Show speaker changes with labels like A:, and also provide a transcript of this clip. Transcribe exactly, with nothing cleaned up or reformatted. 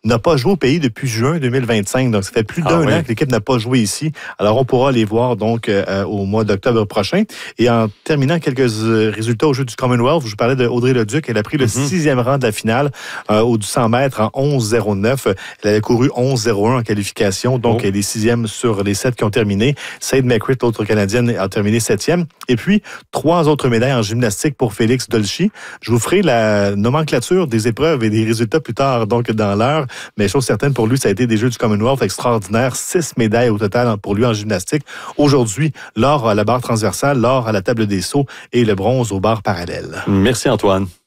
A: n'a pas joué au pays depuis juin deux mille vingt-cinq. Donc, ça fait plus d'un ah, oui. an que l'équipe n'a pas joué ici. Alors, on pourra les voir donc euh, au mois d'octobre prochain. Et en terminant quelques résultats au jeu du Commonwealth, je vous parlais de Audrey Leduc. Elle a pris le mm-hmm. sixième rang de la finale euh, au du cent mètres en onze zéro neuf. Elle avait couru onze zéro un en qualification. Donc, oh. elle est sixième sur les sept qui ont terminé. Sade McCrit, l'autre Canadienne, a terminé septième. Et puis, trois autres médailles en gymnastique pour Félix Dolci. Je vous ferai la nomenclature des épreuves et des résultats plus tard, donc dans l'heure. Mais chose certaine, pour lui, ça a été des Jeux du Commonwealth extraordinaires. Six médailles au total pour lui en gymnastique. Aujourd'hui, l'or à la barre transversale, l'or à la table des sauts et le bronze aux barres parallèles.
B: Merci Antoine.